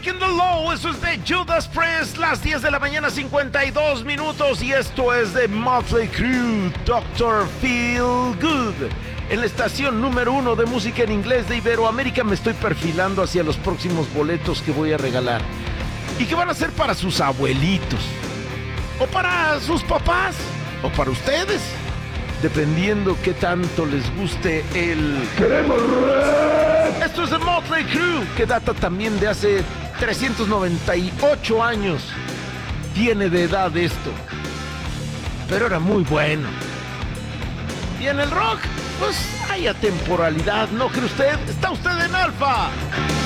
Breaking the Law, eso es de Judas Priest, las 10 de la mañana, 52 minutos, y esto es de Motley Crue, Doctor Feel Good. En la estación número 1 de música en inglés de Iberoamérica me estoy perfilando hacia los próximos boletos que voy a regalar. ¿Y qué van a ser para sus abuelitos? ¿O para sus papás? ¿O para ustedes? Dependiendo qué tanto les guste el... ¡Queremos rock! Esto es de Motley Crue, que data también de hace 398 años. Tiene de edad esto, pero era muy bueno. Y en el rock, pues hay atemporalidad, ¿no cree usted? Está usted en Alfa.